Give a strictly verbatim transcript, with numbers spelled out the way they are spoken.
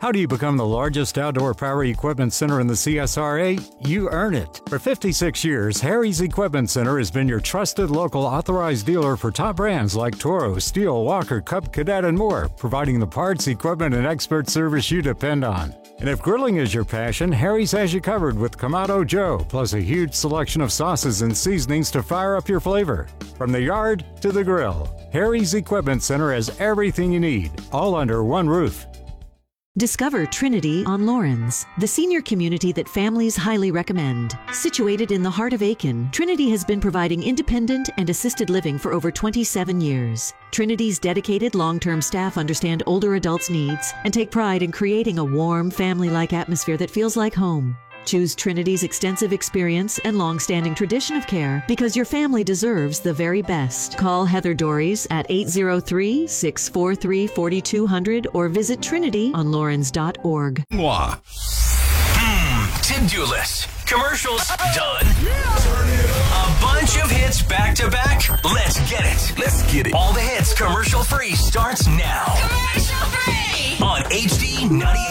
How do you become the largest outdoor power equipment center in the C S R A? You earn it. For fifty-six years, Harry's Equipment Center has been your trusted local authorized dealer for top brands like Toro, Steel, Walker, Cub Cadet, and more, providing the parts, equipment, and expert service you depend on. And if grilling is your passion, Harry's has you covered with Kamado Joe, plus a huge selection of sauces and seasonings to fire up your flavor. From the yard to the grill, Harry's Equipment Center has everything you need, all under one roof. Discover Trinity on Lawrence, the senior community that families highly recommend. Situated in the heart of Aiken, Trinity has been providing independent and assisted living for over twenty-seven years. Trinity's dedicated long-term staff understand older adults' needs and take pride in creating a warm, family-like atmosphere that feels like home. Choose Trinity's extensive experience and long-standing tradition of care because your family deserves the very best. Call Heather Dories at eight zero three, six four three, four two zero zero or visit trinity on lawrence dot org. Moi. Hmm, to-do list. Commercials done. A bunch of hits back to back. Let's get it. Let's get it. All the hits commercial free starts now. Commercial free! On H D ninety-eight.